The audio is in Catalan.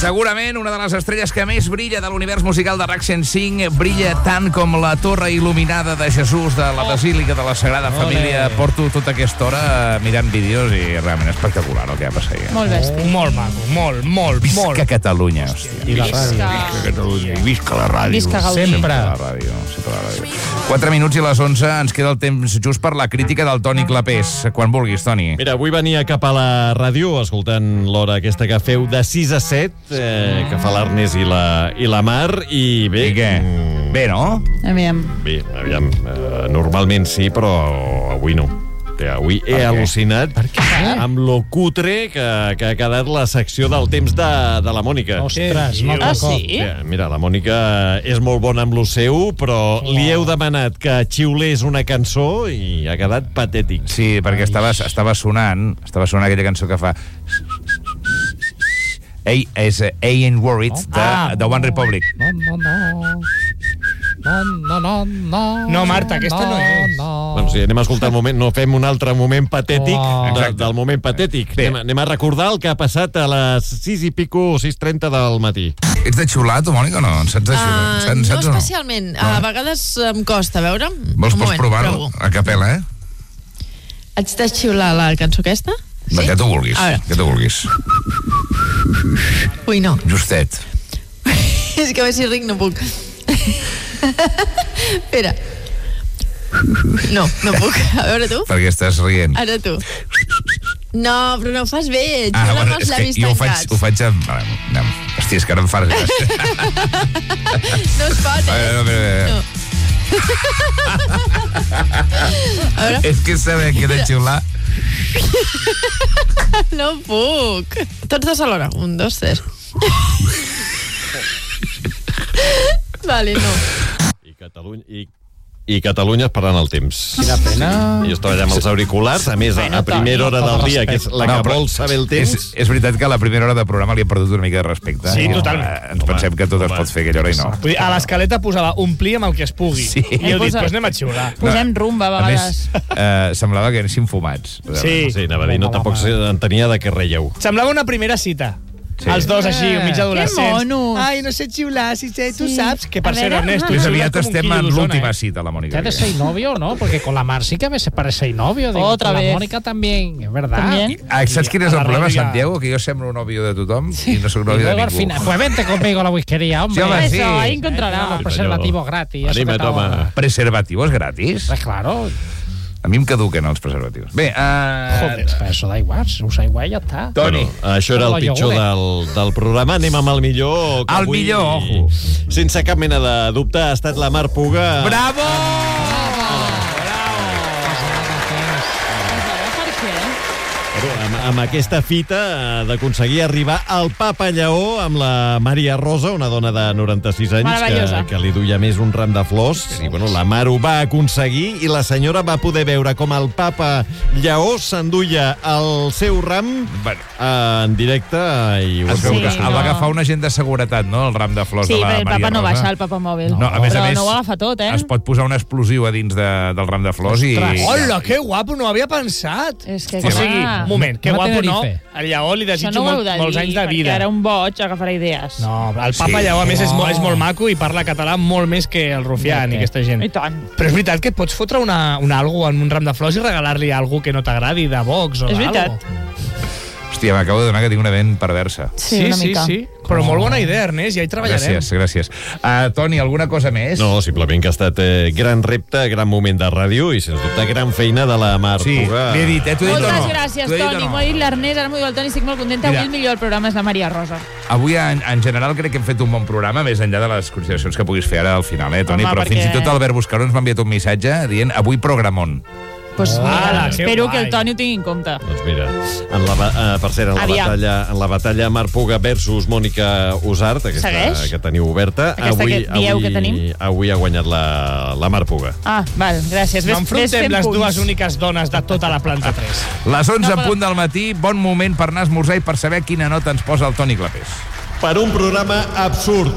Segurament una de les estrelles que més brilla de l'univers musical de RAC 105, brilla tant com la torre il·luminada de Jesús de la Basílica de la Sagrada Família. Porto tota aquesta hora mirant vídeos i realment espectacular el que va passar ahir. Molt bèstia. Molt maco, molt. Visca Catalunya, hòstia. I la ràdio. Visca Catalunya i visca la ràdio. Visca Gaudí. Sempre. La ràdio, sempre la ràdio. 4 minuts i les 11, ens queda el temps just per la crítica del Toni Clapés. Quan vulguis, Toni. Mira, avui venia cap a la ràdio escoltant l'hora aquesta que feu de 6 a 7, que fa l'Ernest i la Mar, i bé... I què? Bé, no? Aviam. Bé, aviam, normalment sí, però avui no. Avui he al·lucinat amb lo cutre que ha quedat la secció del temps de la Mònica. Ostres, no Ah, sí? Mira, la Mònica és molt bona amb lo seu, però li heu demanat que xiulés una cançó i ha quedat patètic. Sí, perquè estava sonant aquella cançó que fa... és Ain't Worried de One Republic. No, Marta, aquesta no és. Bueno, sí, anem a escoltar el moment, no fem un altre moment patètic del moment patètic. Anem a recordar el que ha passat a les 6 i pico, 6:30 del matí. Ets de xiular, tu, Mònica, o no? En saps de xiular? No especialment. A vegades em costa, a veure. Vols provar-ho? A capella, Haig de xiular la cançó aquesta? Sí? Que tu vulguis. Que tu vulguis. Ui, no. Justet. És que a veure si ric no puc. Espera. No puc. A veure tu. Perquè estàs rient. Ara tu. No, però no ho fas bé. Xiula amb els llavis tancats. Ho faig amb... Hòstia, és que ara em fas gràcia. No es pot, No. A veure. És que saber que he de xiular... No puc. Tots dos alhora. 1, 2, 3. Vale, no. I Catalunya esperant el temps. Quina pena. Jo estava allà amb els auriculars, a més, a primera hora del dia, que és la que vol saber el temps. És veritat que a la primera hora de programa li he perdut una mica de respecte. Sí, totalment. Ens pensem que tot es pot fer aquella hora i no. Vull dir, a l'escaleta posava omplir amb el que es pugui. Sí. I heu dit, doncs anem a xiular. Posem rumba a vegades. A més, semblava que anéssim fumats. Sí. Sí, anava a dir, no tampoc entenia de què reieu. Semblava una primera cita. Sí. Els dos així, mig adolescents. Que monos. Ai, no sé xiular, si sé, tu saps. Que per A ser veure, Ernest, tu Més xiules aviat com un estem quilo en d'Osona, l'última cita, la Mónica. ¿Qué de ser novio, no? Porque con la Mar sí que a veces parece novio. Digo, Otra con vez. la Mónica también, es verdad. También. Saps quin és A el la problema, ràdio ja- Santiago? Que jo semblo un novio de tothom i no soc Y novio de luego al ningú. final, pues vente conmigo a la whiskería, hombre. Sí, home, sí. Eso, ahí encontrará. Los preservativos gratis. eso Anima't, que todo- home. Preservativos gratis? Pues claro. A mi em caduquen els preservatius. Bé, Joder, eso da igual. Si usa igual, ya está. Toni. Això era el pitjor del programa. Anem amb el millor. Que El avui, millor, ojo. Sense cap mena de dubte, ha estat la Mar Puga. Bravo! Amb aquesta fita d'aconseguir arribar al Papa Lleó amb la Maria Rosa, una dona de 96 anys Meravellosa. que li duia més un ram de flors. I, bueno, la Mar ho va aconseguir i la senyora va poder veure com el Papa Lleó s'enduia el seu ram en directe i ho Es veu que Sí, el va agafar un agent de seguretat, no?, el ram de flors Sí, de la però el Maria papa no Rosa. baixa, el papa mòbil. No, a més, però no ho agafa tot, es pot posar un explosiu a dins del ram de flors i... Hola, que guapo, no ho havia pensat. És que, O sigui, clar, un moment, que No guapo no. Tenerife. Al Lleó li això desitjo no ho heu de molts dir, anys de perquè vida. ara un boig agafarà idees. No, el Papa Sí. Lleó, a més, és molt maco i parla català molt més que el Rufián i aquesta gent. I tant. Però és veritat que et pots fotre un algo en un ram de flors i regalar-li algo que no t'agradi, de Vox o És d'algo. veritat. Hòstia, m'acabo de donar que tinc una dent perversa. Sí, una mica. Sí. Però molt bona idea, Ernest, ja hi treballarem. Gràcies. Toni, alguna cosa més? No, simplement que ha estat gran repte, gran moment de ràdio i, sens dubte, gran feina de la Mar Sí, Puga. l'he dit, t'ho he dit o no? Moltes gràcies, T'ho he dit o Toni. no? M'ho ha dit l'Ernest, ara m'ho diu el Toni, estic molt contenta. Mira. Avui el millor del programa és la Maria Rosa. Avui, en general, crec que hem fet un bon programa, més enllà de les consideracions que puguis fer ara al final, Toni? Home, Però perquè- fins i tot Albert Buscaró ens m'ha enviat un missatge dient avui programón. Pues mira, Ala, que espero guai. que el Toni ho tingui en compte. Doncs mira, per cert, Aviam. en la batalla Mar Puga versus Mònica Usart, aquesta Segueix? que teniu oberta, Aquesta que dieu que tenim? avui ha guanyat la Mar Puga. Ah, val, gràcies. No Ves enfrontem fent les punts. dues úniques dones de tota la planta 3. Les 11 en però- punt del matí, bon moment per anar a esmorzar i per saber quina nota ens posa el Toni Clapés. Per un programa absurd.